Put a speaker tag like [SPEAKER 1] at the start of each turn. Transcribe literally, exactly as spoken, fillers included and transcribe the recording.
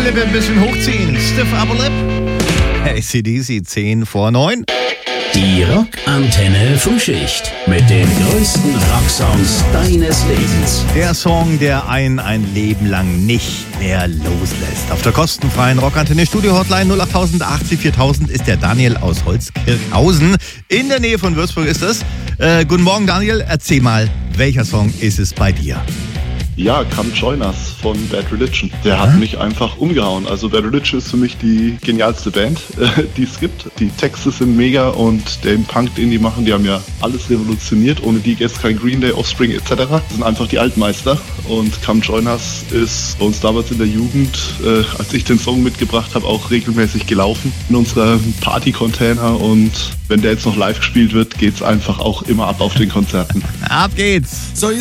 [SPEAKER 1] Oberlippe ein bisschen hochziehen. Stiff Upper Lip. A C D C zehn vor neun.
[SPEAKER 2] Die Rockantenne Frühschicht mit den größten Rocksongs deines Lebens.
[SPEAKER 1] Der Song, der einen ein Leben lang nicht mehr loslässt. Auf der kostenfreien Rockantenne Studio Hotline null acht achtzig viertausend ist der Daniel aus Holzkirchhausen. In der Nähe von Würzburg ist es. Äh, guten Morgen Daniel, erzähl mal, welcher Song ist es bei dir?
[SPEAKER 3] Ja, Come Join Us von Bad Religion. Der hat mich einfach umgehauen. Also Bad Religion ist für mich die genialste Band, äh, die es gibt. Die Texte sind mega und den Punk, den die machen, die haben ja alles revolutioniert. Ohne die gäbe es kein Green Day, Offspring et cetera. Das sind einfach die Altmeister. Und Come Join Us ist bei uns damals in der Jugend, äh, als ich den Song mitgebracht habe, auch regelmäßig gelaufen in unserem Party-Container. Und wenn der jetzt noch live gespielt wird, geht's einfach auch immer ab auf den Konzerten.
[SPEAKER 1] Ab geht's!
[SPEAKER 4] So